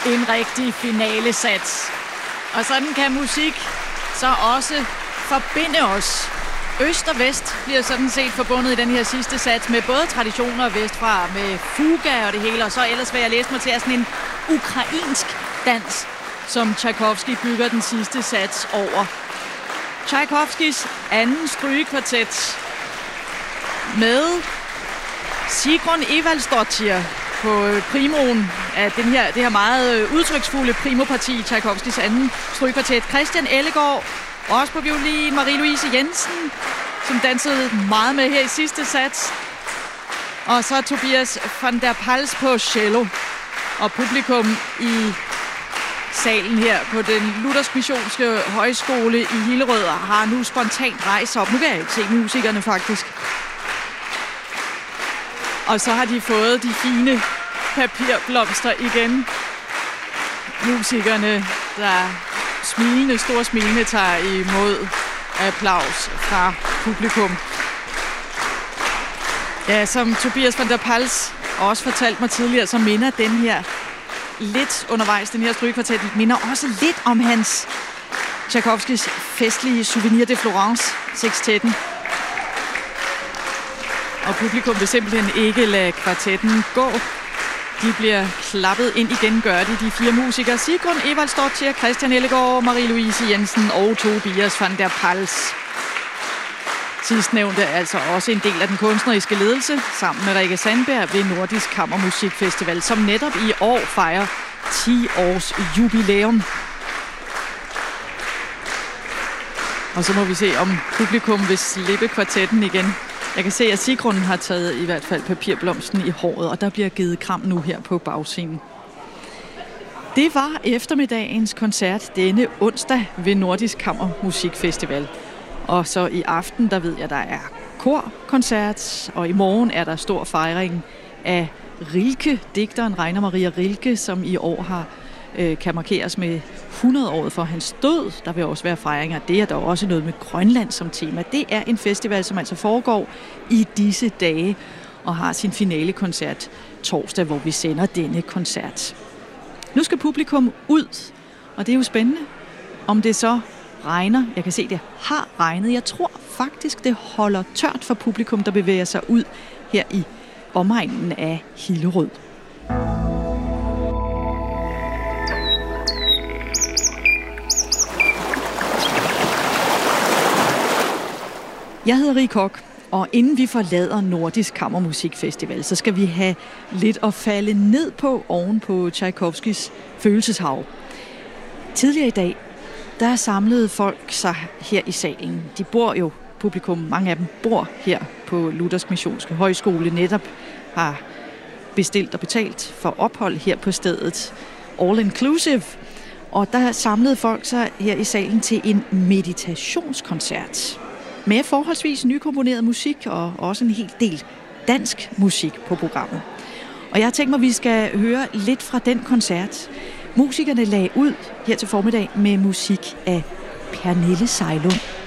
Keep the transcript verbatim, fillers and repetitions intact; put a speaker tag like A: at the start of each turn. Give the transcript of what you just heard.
A: En rigtig finalesats. Og sådan kan musik så også forbinde os. Øst og vest bliver sådan set forbundet i den her sidste sats med både traditioner vestfra, med fuga og det hele, og så ellers vil jeg læse mig til sådan en ukrainsk dans, som Tchaikovsky bygger den sidste sats over. Tchaikovskys anden strygekvartet med Sigrun Evaldsdottir på primoen af den her, det her meget udtryksfulde primoparti i Tchaikovskys anden strygekvartet. Christian Ellegaard, også på violin, Marie-Louise Jensen, som dansede meget med her i sidste sats. Og så Tobias van der Pals på cello. Og publikum i salen her på den Luthersk Missionske Højskole i Hillerød har nu spontant rejst op. Nu kan jeg ikke se musikerne faktisk. Og så har de fået de fine papirblomster igen. Musikerne, der smilende, stor smilende, tager imod applaus fra publikum. Ja, som Tobias van der Pals også fortalte mig tidligere, så minder den her lidt undervejs, den her strygekvartet, minder også lidt om hans Tchaikovskys festlige Souvenir de Florence sekstetten. Og publikum vil simpelthen ikke lade kvartetten gå. De bliver klappet ind igen, gør de, de fire musikere. Sigrun Evaldsdottir, Christian Ellegaard, Marie-Louise Jensen og Tobias van der Pals. Sidstnævnte er altså også en del af den kunstneriske ledelse, sammen med Rikke Sandberg ved Nordisk Kammermusikfestival, som netop i år fejrer ti års jubilæum. Og så må vi se, om publikum vil slippe kvartetten igen. Jeg kan se, at Sigrun har taget i hvert fald papirblomsten i håret, og der bliver givet kram nu her på bagscenen. Det var eftermiddagens koncert denne onsdag ved Nordisk Kammermusikfestival. Og så i aften, der ved jeg, der er korkoncert, og i morgen er der stor fejring af Rilke, digteren Rainer Maria Rilke, som i år har øh, kan markeres med hundrede-året for hans død. Der vil også være fejringer. Det er der også noget med Grønland som tema. Det er en festival, som altså foregår i disse dage og har sin finalekoncert torsdag, hvor vi sender denne koncert. Nu skal publikum ud, og det er jo spændende, om det så regner. Jeg kan se, det har regnet. Jeg tror faktisk, det holder tørt for publikum, der bevæger sig ud her i omegnen af Hillerød. Jeg hedder Rie Koch, og inden vi forlader Nordisk Kammermusikfestival, så skal vi have lidt at falde ned på oven på Tchaikovskys følelseshav. Tidligere i dag, der samlede folk sig her i salen. De bor jo, publikum, mange af dem bor her på Luthersk Missionske Højskole, netop har bestilt og betalt for ophold her på stedet. All inclusive. Og der samlede folk sig her i salen til en meditationskoncert med forholdsvis nykomponeret musik og også en hel del dansk musik på programmet. Og jeg har tænkt mig, at vi skal høre lidt fra den koncert. Musikerne lagde ud her til formiddag med musik af Pernille Sejlund.